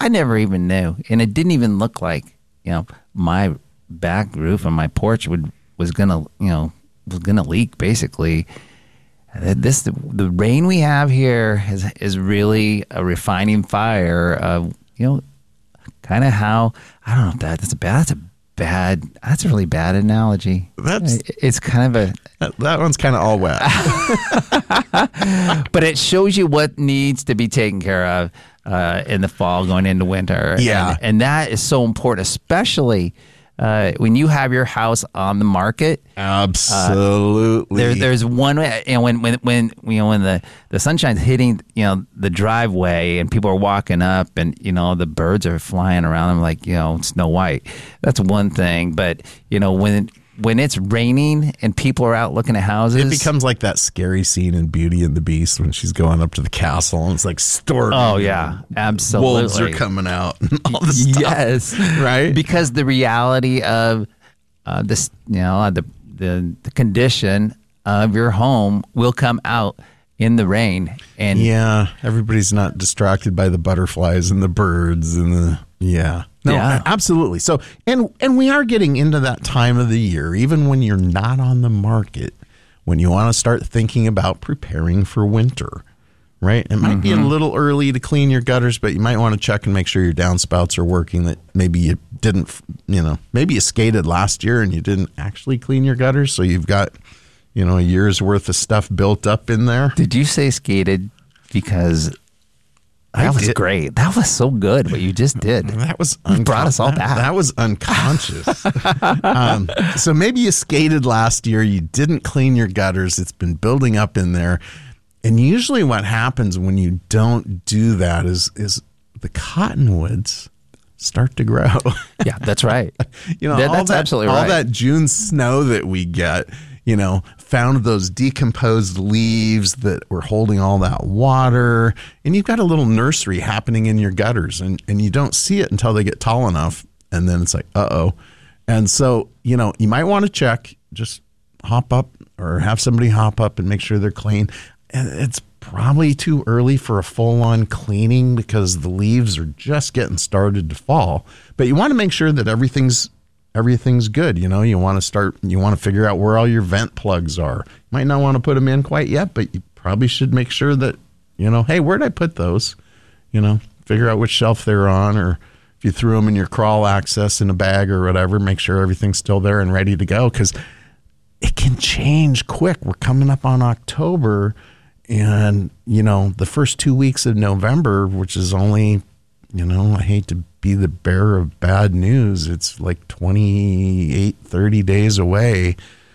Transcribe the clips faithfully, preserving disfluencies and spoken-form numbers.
never even knew. And it didn't even look like, you know, my back roof on my porch would was going to, you know, was going to leak basically. This the, the rain we have here is is really a refining fire of, you know, kind of how, I don't know if that, that's a bad, that's a bad, that's a really bad analogy. That's It's kind of a, that, that one's kind of all wet. but it shows you what needs to be taken care of uh, in the fall going into winter. Yeah. And, and that is so important, especially uh, when you have your house on the market. Absolutely. Uh, there, there's one way, you know, when, when, when, you know, when the, the sunshine's hitting, you know, the driveway and people are walking up and, you know, the birds are flying around them like, you know, Snow White. That's one thing. But, you know, when, when it's raining and people are out looking at houses, it becomes like that scary scene in Beauty and the Beast when she's going up to the castle and it's like storming. Oh yeah, absolutely. Wolves are coming out and all this stuff. Yes, right. Because the reality of uh, this, you know, the, the the condition of your home will come out in the rain. And yeah, everybody's not distracted by the butterflies and the birds and the yeah. No, Yeah. absolutely. So, and and we are getting into that time of the year, even when you're not on the market, when you want to start thinking about preparing for winter, right? It might mm-hmm. be a little early to clean your gutters, but you might want to check and make sure your downspouts are working, that maybe you didn't, you know, maybe you skated last year and you didn't actually clean your gutters, so you've got, you know, a year's worth of stuff built up in there. Did you say skated? Because I that was did. great. That was so good what you just did. That was You brought us all that, back. That was unconscious. um, so maybe you skated last year. You didn't clean your gutters. It's been building up in there. And usually what happens when you don't do that is is the cottonwoods start to grow. Yeah, that's right. you know, That- all that's that, absolutely all right. that June snow that we get, you know, found those decomposed leaves that were holding all that water. And you've got a little nursery happening in your gutters, and, and you don't see it until they get tall enough. And then it's like, uh-oh. And so, you know, you might want to check, just hop up or have somebody hop up and make sure they're clean. And it's probably too early for a full-on cleaning because the leaves are just getting started to fall. But you want to make sure that everything's everything's good. You know, you want to start, you want to figure out where all your vent plugs are. You might not want to put them in quite yet, but you probably should make sure that, you know, hey, where'd I put those? You know, figure out which shelf they're on, or if you threw them in your crawl access in a bag or whatever, make sure everything's still there and ready to go, because it can change quick. We're coming up on October, and, you know, the first two weeks of November, which is only, you know, I hate to be the bearer of bad news, it's like twenty-eight, thirty days away.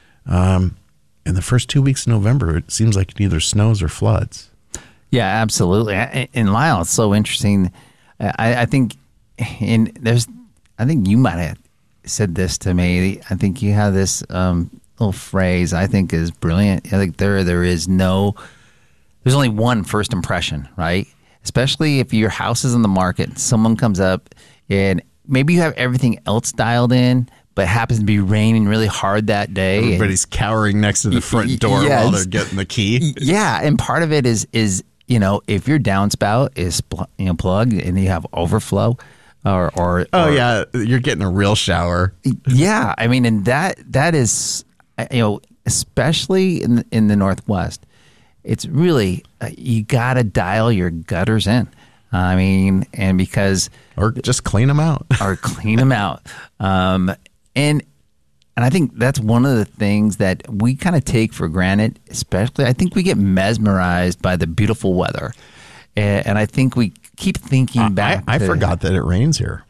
Um, and the first two weeks of November, it seems like it either snows or floods. Yeah, absolutely. And Lyle, it's so interesting. I, I think, and there's, I think you might have said this to me. I think you have this um, little phrase I think is brilliant. I think there, there is no, there's only one first impression, right? Especially if your house is on the market, someone comes up and maybe you have everything else dialed in, but it happens to be raining really hard that day. Everybody's cowering next to the front door yes. while they're getting the key. Yeah, and part of it is is you know, if your downspout is pl- you know plugged and you have overflow, or or oh or, yeah, you're getting a real shower. Yeah, I mean, and that that is, you know, especially in in the Northwest, it's really uh, you got to dial your gutters in. I mean, and because or just clean them out, or clean them out, um, and. And I think that's one of the things that we kind of take for granted, especially I think we get mesmerized by the beautiful weather. And, and I think we keep thinking uh, back. I, I to, forgot that it rains here.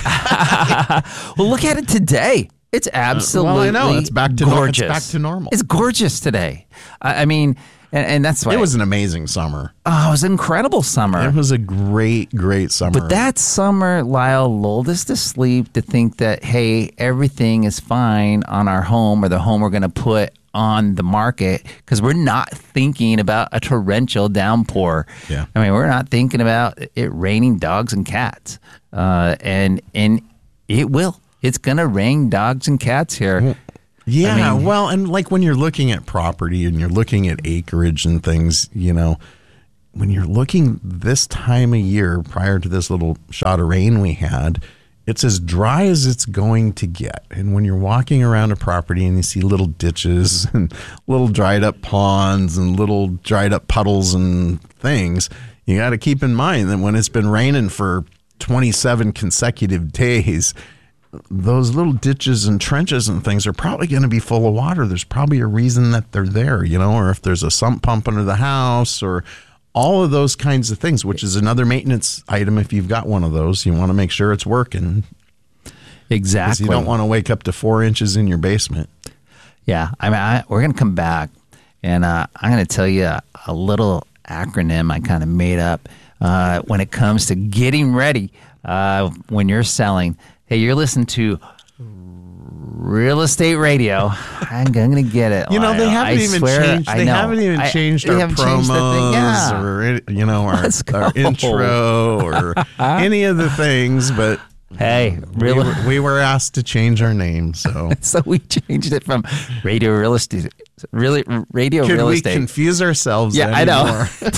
Well, look at it today. It's absolutely uh, well, I know. It's back to gorgeous. No, it's back to normal. It's gorgeous today. I, I mean, and, and that's why. It was an amazing summer. Oh, it was an incredible summer. It was a great, great summer. But that summer, Lyle, lulled us to sleep to think that, hey, everything is fine on our home or the home we're going to put on the market, because we're not thinking about a torrential downpour. Yeah. I mean, we're not thinking about it raining dogs and cats. Uh, and and it will. It's going to rain dogs and cats here. Well, yeah, I mean, well, and like when you're looking at property and you're looking at acreage and things, you know, when you're looking this time of year prior to this little shot of rain we had, it's as dry as it's going to get. And when you're walking around a property and you see little ditches and little dried up ponds and little dried up puddles and things, you got to keep in mind that when it's been raining for twenty-seven consecutive days, those little ditches and trenches and things are probably going to be full of water. There's probably a reason that they're there, you know, or if there's a sump pump under the house or all of those kinds of things, which is another maintenance item. If you've got one of those, you want to make sure it's working. Exactly. You don't want to wake up to four inches in your basement. Yeah. I mean, I, we're going to come back, and uh, I'm going to tell you a, a little acronym I kind of made up uh, when it comes to getting ready uh, when you're selling. Hey, you're listening to Real Estate Radio. I'm going to get it. You know, they haven't I even swear, changed. They haven't even I, changed I, our haven't promos changed the thing. Yeah. or you know our, our intro or any of the things. But hey, we real, were, we were asked to change our name, so so we changed it from Radio Real Estate. Really, Radio Could Real we Estate. confuse ourselves? Yeah, I know.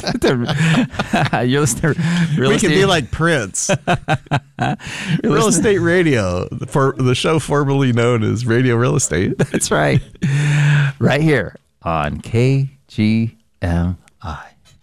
You're listening to Real we Estate. could be like Prince. Real Estate Radio, for the show formerly known as Radio Real Estate. That's right. Right here on K G M I.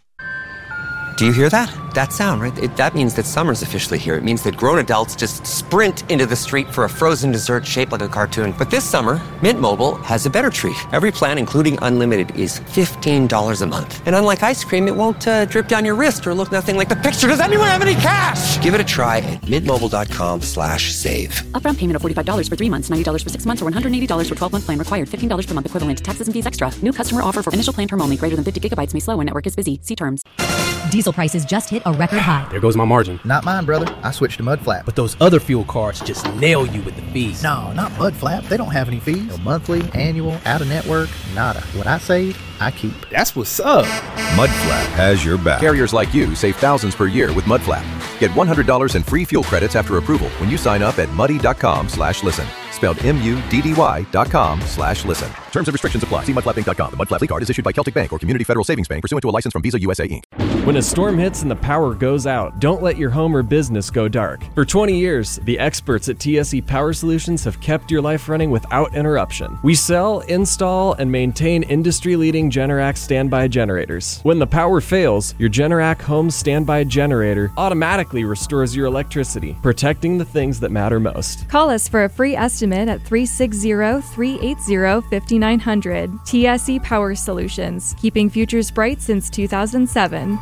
Do you hear that? That sound, right? It, that means that summer's officially here. It means that grown adults just sprint into the street for a frozen dessert shaped like a cartoon. But this summer, Mint Mobile has a better treat. Every plan, including unlimited, is fifteen dollars a month. And unlike ice cream, it won't uh, drip down your wrist or look nothing like the picture. Does anyone have any cash? Give it a try at mintmobile.com slash save. Upfront payment of forty-five dollars for three months, ninety dollars for six months, or one hundred eighty dollars for twelve-month plan required. fifteen dollars per month equivalent. Taxes and fees extra. New customer offer for initial plan term only. Greater than fifty gigabytes may slow when network is busy. See terms. Diesel prices just hit a record high. There goes my margin. Not mine, brother. I switched to Mud Flap. But those other fuel cards just nail you with the fees. No, not Mud Flap. They don't have any fees. No monthly, annual, out of network, nada. What I save, I keep. That's what's up. Mudflap has your back. Carriers like you save thousands per year with Mudflap. Get one hundred dollars in free fuel credits after approval when you sign up at muddy.com slash listen. Spelled M-U-D-D-Y dot com slash listen. Terms and restrictions apply. See mud flap inc dot com. The Mudflap card is issued by Celtic Bank or Community Federal Savings Bank pursuant to a license from Visa U S A Incorporated. When a storm hits and the power goes out, don't let your home or business go dark. For twenty years, the experts at T S E Power Solutions have kept your life running without interruption. We sell, install, and maintain industry-leading Generac standby generators. When the power fails, your Generac home standby generator automatically restores your electricity, protecting the things that matter most. Call us for a free estimate at three six zero, three eight zero, five nine zero zero. T S E Power Solutions, keeping futures bright since two thousand seven.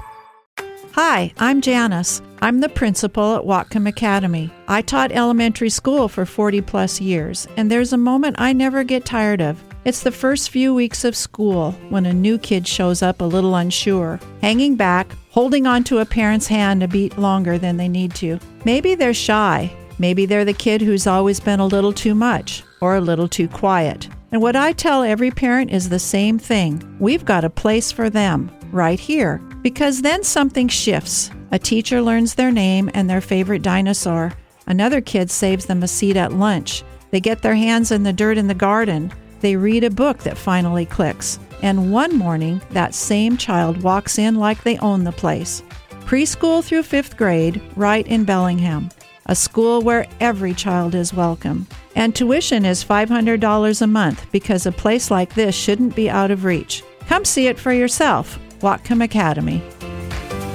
Hi, I'm Janice. I'm the principal at Whatcom Academy. I taught elementary school for forty plus years, and there's a moment I never get tired of. It's the first few weeks of school when a new kid shows up a little unsure, hanging back, holding onto a parent's hand a beat longer than they need to. Maybe they're shy. Maybe they're the kid who's always been a little too much or a little too quiet. And what I tell every parent is the same thing. We've got a place for them right here, because then something shifts. A teacher learns their name and their favorite dinosaur. Another kid saves them a seat at lunch. They get their hands in the dirt in the garden. They read a book that finally clicks. And one morning, that same child walks in like they own the place. Preschool through fifth grade, right in Bellingham. A school where every child is welcome. And tuition is five hundred dollars a month, because a place like this shouldn't be out of reach. Come see it for yourself. Whatcom Academy.